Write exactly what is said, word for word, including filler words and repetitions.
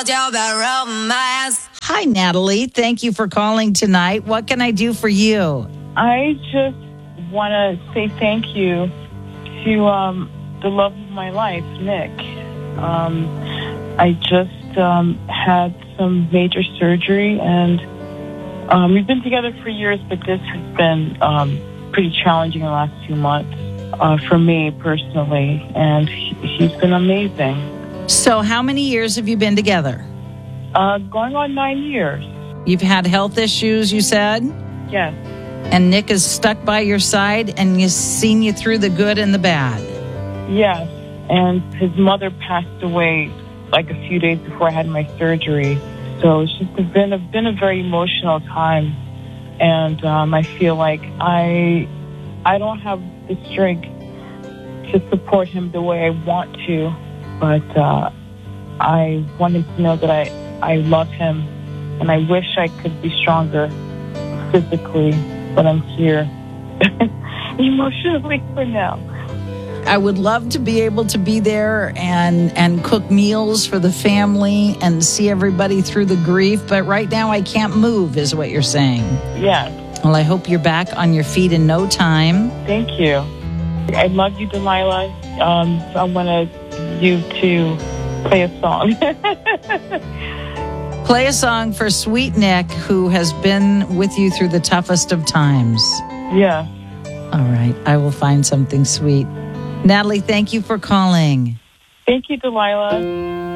want your bad romance. Hi, Natalie. Thank you for calling tonight. What can I do for you? I just want to say thank you to um, the love of my life, Nick. Um, I just um, had some major surgery, and um, we've been together for years, but this has been um, pretty challenging in the last few months uh, for me personally, and he, he's been amazing. So how many years have you been together? Uh, going on nine years. You've had health issues, you said? Yes. And Nick is stuck by your side and has seen you through the good and the bad. Yes. And his mother passed away like a few days before I had my surgery. So it's just been a, been a very emotional time. And um, I feel like I, I don't have the strength to support him the way I want to. But uh, I want him to know that I, I love him. And I wish I could be stronger physically, but I'm here emotionally for now. I would love to be able to be there and, and cook meals for the family and see everybody through the grief. But right now I can't move, is what you're saying. Yes. Well, I hope you're back on your feet in no time. Thank you. I love you, Delilah. Um, so I want you to play a song. Play a song for Sweet Nick, who has been with you through the toughest of times. Yeah. All right. I will find something sweet. Natalie, thank you for calling. Thank you, Delilah.